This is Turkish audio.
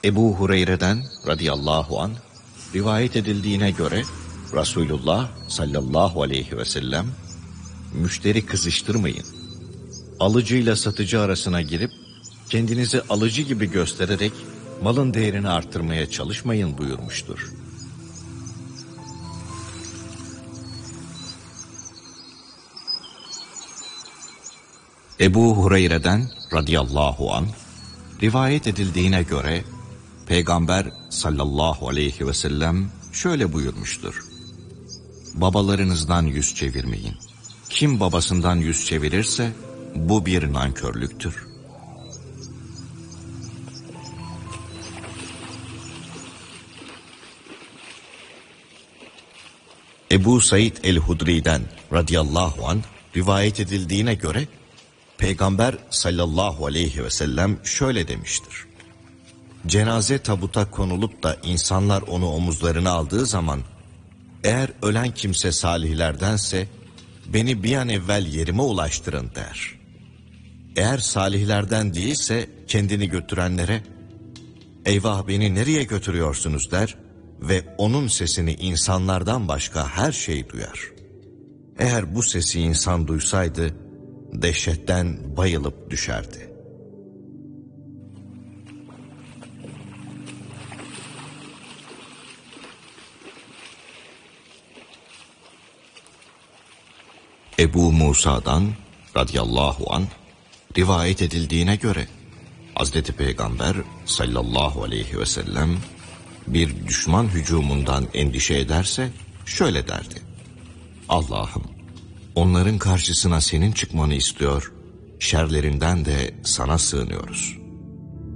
Ebu Hureyre'den radıyallahu anh rivayet edildiğine göre Resulullah sallallahu aleyhi ve sellem, müşteri kızıştırmayın, alıcıyla satıcı arasına girip kendinizi alıcı gibi göstererek malın değerini arttırmaya çalışmayın buyurmuştur. Ebu Hureyre'den radıyallahu anh rivayet edildiğine göre Peygamber sallallahu aleyhi ve sellem şöyle buyurmuştur: babalarınızdan yüz çevirmeyin. Kim babasından yüz çevirirse bu bir nankörlüktür. Ebu Said el-Hudri'den radıyallahu anh rivayet edildiğine göre Peygamber sallallahu aleyhi ve sellem şöyle demiştir: cenaze tabuta konulup da insanlar onu omuzlarına aldığı zaman, eğer ölen kimse salihlerdense beni bir an evvel yerime ulaştırın der. Eğer salihlerden değilse kendini götürenlere eyvah beni nereye götürüyorsunuz der ve onun sesini insanlardan başka her şey duyar. Eğer bu sesi insan duysaydı dehşetten bayılıp düşerdi. Ebu Musa'dan radıyallahu anh rivayet edildiğine göre Hazreti Peygamber sallallahu aleyhi ve sellem bir düşman hücumundan endişe ederse şöyle derdi: Allah'ım, onların karşısına senin çıkmanı istiyor, şerlerinden de sana sığınıyoruz.